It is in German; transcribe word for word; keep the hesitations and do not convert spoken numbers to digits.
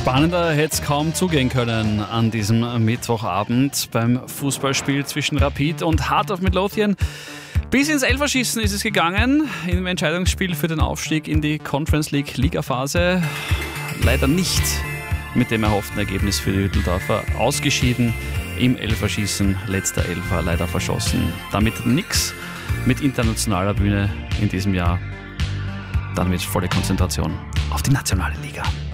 Spannender hätte es kaum zugehen können an diesem Mittwochabend beim Fußballspiel zwischen Rapid und Heart of Midlothian. Bis ins Elferschießen ist es gegangen im Entscheidungsspiel für den Aufstieg in die Conference League Ligaphase. Leider nicht mit dem erhofften Ergebnis für die Hütteldorfer. Ausgeschieden im Elferschießen, letzter Elfer leider verschossen. Damit nix mit internationaler Bühne in diesem Jahr. Dann wird volle Konzentration auf die nationale Liga.